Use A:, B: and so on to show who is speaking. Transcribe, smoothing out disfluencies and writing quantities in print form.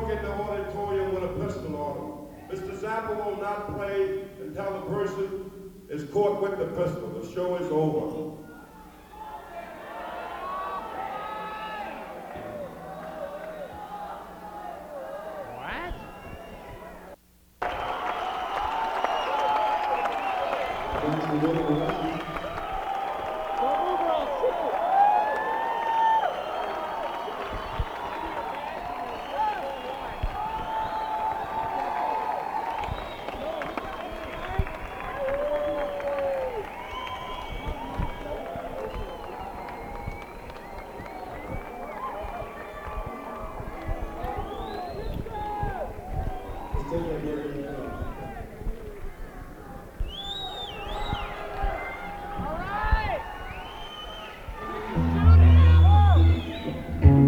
A: walk in the auditorium with a pistol on him. Mr. Zappa will not play until the person is caught with the pistol. The show is over.
B: What?